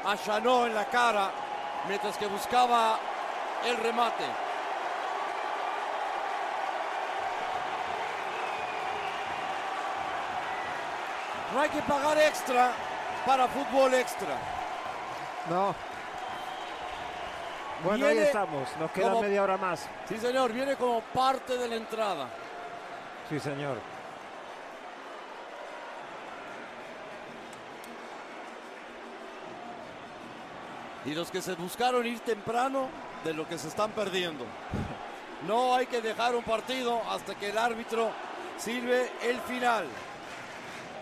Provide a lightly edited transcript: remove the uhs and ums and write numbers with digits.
a Chanot en la cara mientras que buscaba el remate. No hay que pagar extra para fútbol extra. No. Bueno, ahí estamos. Nos queda como, media hora más. Sí, señor. Viene como parte de la entrada. Sí, señor. Y los que se buscaron ir temprano, de lo que se están perdiendo. No hay que dejar un partido hasta que el árbitro sirve el final.